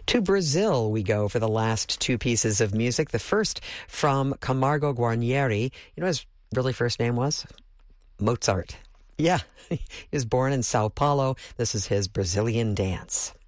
To Brazil we go for the last two pieces of music. The first from Camargo Guarnieri. You know his really first name was? Mozart. Yeah, he was born in Sao Paulo. This is his Brazilian dance.